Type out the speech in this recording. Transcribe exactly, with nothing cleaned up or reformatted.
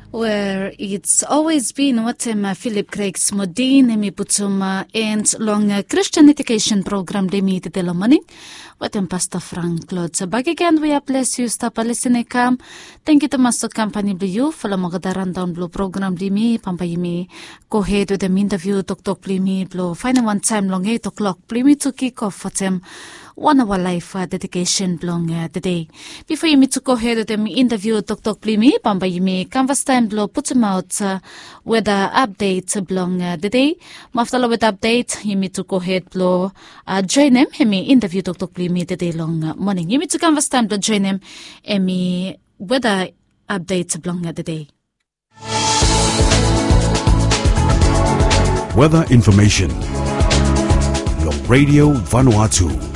where it's always been watem uh, Philip Craig's modin emi putum uh, and long uh, Christian education program de mi te telo morning watem Pastor Frank Lord. So back again we are bless you stop a listening come. Thank you to Master Company Blue you for the magadaran down blue program de mi pampayimi go ahead with the interview tok tok pli mi blue final one time long eight o'clock pli mi to kick off watem one of our life uh, dedication belong uh, today. Before you meet to go ahead with the interview tok tok pli mi pampayimi canvas time blow put them out uh, with the update belong uh, today. After with update, you need to go ahead blow uh, join them. Hemi interview tok tok pli mi today long uh, morning. You need to canvas time to join them. Emi with the update belong uh, today. Weather information. Your Radio Vanuatu.